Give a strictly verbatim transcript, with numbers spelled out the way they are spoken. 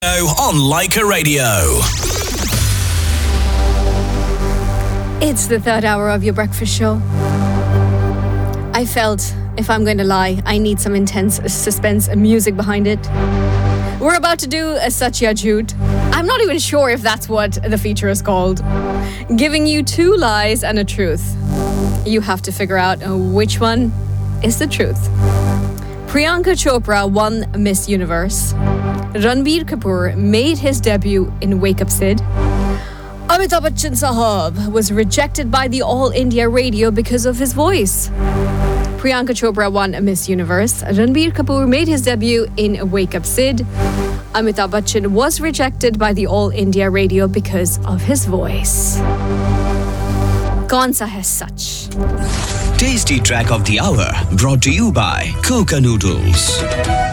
On Leica Radio. It's the third hour of your breakfast show. I felt, if I'm going to lie, I need some intense suspense and music behind it. We're about to do a Satya Jude. I'm not even sure if that's what the feature is called. Giving you two lies and a truth. You have to figure out which one is the truth. Priyanka Chopra won Miss Universe. Ranbir Kapoor made his debut in Wake Up Sid. Amitabh Bachchan Sahab was rejected by the All India Radio because of his voice. Priyanka Chopra won Miss Universe. Ranbir Kapoor made his debut in Wake Up Sid. Amitabh Bachchan was rejected by the All India Radio because of his voice. Kaun sa hai sach? Tasty track of the hour brought to you by Coca Noodles.